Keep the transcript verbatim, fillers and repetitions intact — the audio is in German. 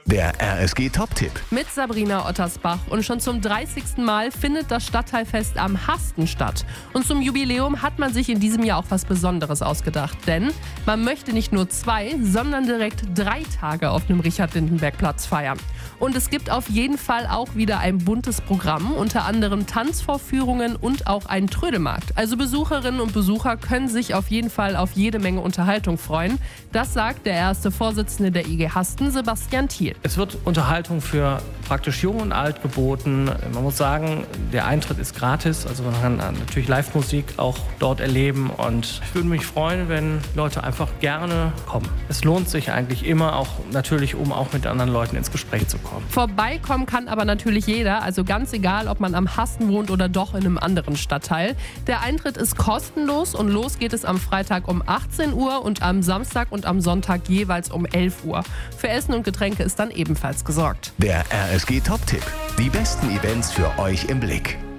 Der R S G-Top-Tipp. Mit Sabrina Ottersbach. Und schon zum dreißigsten Mal findet das Stadtteilfest am Hasten statt. Und zum Jubiläum hat man sich in diesem Jahr auch was Besonderes ausgedacht. Denn man möchte nicht nur zwei, sondern direkt drei Tage auf dem Richard-Lindenberg-Platz feiern. Und es gibt auf jeden Fall auch wieder ein buntes Programm, unter anderem Tanzvorführungen und auch einen Trödelmarkt. Also Besucherinnen und Besucher können sich auf jeden Fall auf jede Menge Unterhaltung freuen. Das sagt der erste Vorsitzende der I G Hasten, Sebastian Thiel. Es wird Unterhaltung für praktisch Jung und Alt geboten. Man muss sagen, der Eintritt ist gratis, also man kann natürlich Live-Musik auch dort erleben und ich würde mich freuen, wenn Leute einfach gerne kommen. Es lohnt sich eigentlich immer, auch natürlich, um auch mit anderen Leuten ins Gespräch zu kommen. Vorbeikommen kann aber natürlich jeder, also ganz egal, ob man am Hasten wohnt oder doch in einem anderen Stadtteil. Der Eintritt ist kostenlos und los geht es am Freitag um achtzehn Uhr und am Samstag und am Sonntag jeweils um elf Uhr. Für Essen und Getränke ist dann ebenfalls gesorgt. Der R S G-Top-Tipp. Die besten Events für euch im Blick.